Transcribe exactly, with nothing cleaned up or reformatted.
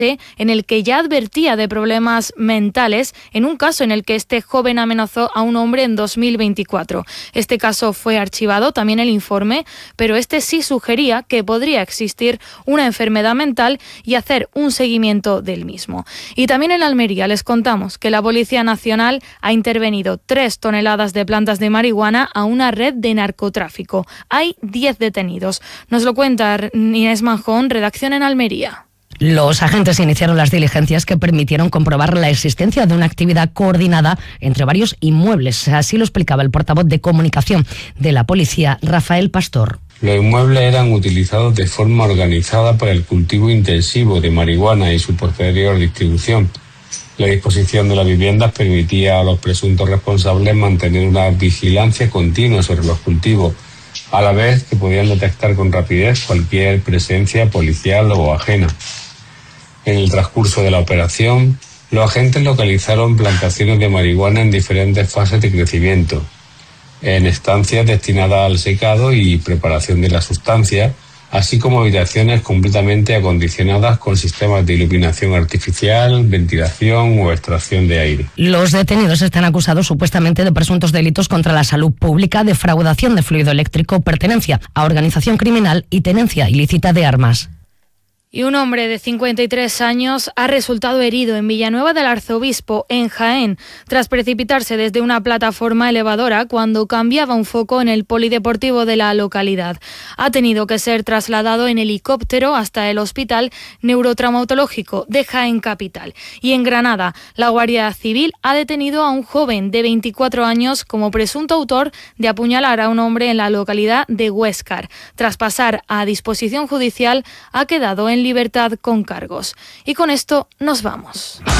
en el que ya advertía de problemas mentales en un caso en el que este joven amenazó a un hombre en dos mil veinticuatro. Este caso fue archivado, también el informe, pero este sí sugería que podría existir una enfermedad mental y hacer un seguimiento del mismo. Y también en Almería les contamos que la Policía Nacional ha intervenido tres toneladas de plantas de marihuana a una red de narcotráfico. Hay diez detenidos. Nos lo cuenta Inés Manjón, redacción en Almería. Los agentes iniciaron las diligencias que permitieron comprobar la existencia de una actividad coordinada entre varios inmuebles. Así lo explicaba el portavoz de comunicación de la policía, Rafael Pastor. Los inmuebles eran utilizados de forma organizada para el cultivo intensivo de marihuana y su posterior distribución. La disposición de las viviendas permitía a los presuntos responsables mantener una vigilancia continua sobre los cultivos, a la vez que podían detectar con rapidez cualquier presencia policial o ajena. En el transcurso de la operación, los agentes localizaron plantaciones de marihuana en diferentes fases de crecimiento, en estancias destinadas al secado y preparación de la sustancia, así como habitaciones completamente acondicionadas con sistemas de iluminación artificial, ventilación o extracción de aire. Los detenidos están acusados supuestamente de presuntos delitos contra la salud pública, defraudación de fluido eléctrico, pertenencia a organización criminal y tenencia ilícita de armas. Y un hombre de cincuenta y tres años ha resultado herido en Villanueva del Arzobispo, en Jaén, tras precipitarse desde una plataforma elevadora cuando cambiaba un foco en el polideportivo de la localidad. Ha tenido que ser trasladado en helicóptero hasta el Hospital Neurotraumatológico de Jaén Capital. Y en Granada, la Guardia Civil ha detenido a un joven de veinticuatro años como presunto autor de apuñalar a un hombre en la localidad de Huéscar. Tras pasar a disposición judicial, ha quedado en libertad con cargos. Y con esto nos vamos.